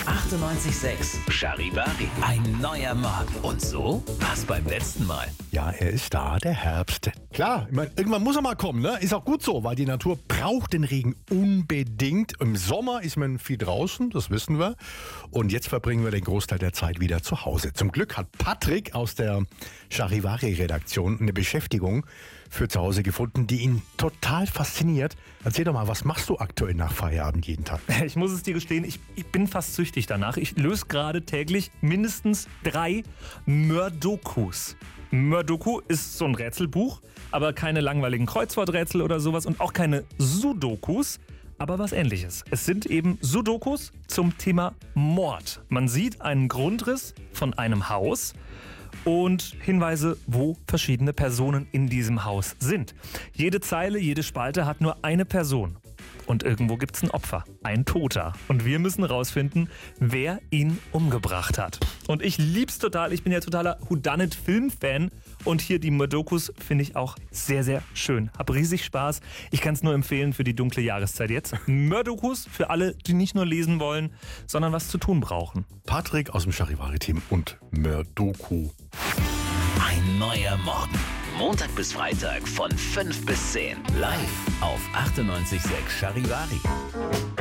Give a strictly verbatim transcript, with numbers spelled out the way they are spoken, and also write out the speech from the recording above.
achtundneunzig Komma sechs Charivari. Ein neuer Morgen. Und so war's beim letzten Mal. Ja, er ist da, der Herbst. Klar, ich mein, irgendwann muss er mal kommen, ne? Ist auch gut so, weil die Natur braucht den Regen unbedingt. Im Sommer ist man viel draußen, das wissen wir. Und jetzt verbringen wir den Großteil der Zeit wieder zu Hause. Zum Glück hat Patrick aus der Charivari-Redaktion eine Beschäftigung für zu Hause gefunden, die ihn total fasziniert. Erzähl doch mal, was machst du aktuell nach Feierabend jeden Tag? Ich muss es dir gestehen, ich, ich bin fast süchtig danach. Ich löse gerade täglich mindestens drei Mördokus. Mördoku ist so ein Rätselbuch, aber keine langweiligen Kreuzworträtsel oder sowas und auch keine Sudokus, aber was Ähnliches. Es sind eben Sudokus zum Thema Mord. Man sieht einen Grundriss von einem Haus und Hinweise, wo verschiedene Personen in diesem Haus sind. Jede Zeile, jede Spalte hat nur eine Person. Und irgendwo gibt es ein Opfer, ein Toter. Und wir müssen rausfinden, wer ihn umgebracht hat. Und ich lieb's total. Ich bin ja totaler Whodunit-Film-Fan. Und hier die Mördokus finde ich auch sehr, sehr schön. Hab riesig Spaß. Ich kann es nur empfehlen für die dunkle Jahreszeit jetzt. Mördokus für alle, die nicht nur lesen wollen, sondern was zu tun brauchen. Patrick aus dem Charivari-Team und Mördoku. Ein neuer Morgen. Montag bis Freitag von fünf bis zehn. Live auf achtundneunzig Komma sechs Charivari.